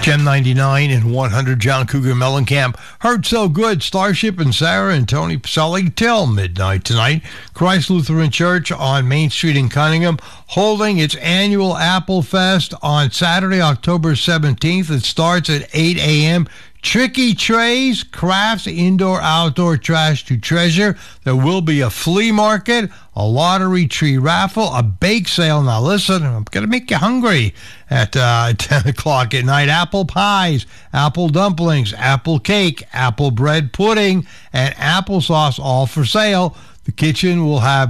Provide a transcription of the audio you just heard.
1099 and 100 John Cougar Mellencamp. Heard So Good, Starship and Sarah and Tony Pacelli till midnight tonight. Christ Lutheran Church on Main Street in Cunningham holding its annual Apple Fest on Saturday, October 17th. It starts at 8 a.m. Tricky trays, crafts, indoor, outdoor trash to treasure. There will be a flea market, a lottery tree raffle, a bake sale. Now listen, I'm going to make you hungry at 10 o'clock at night. Apple pies, apple dumplings, apple cake, apple bread pudding, and applesauce all for sale. The kitchen will have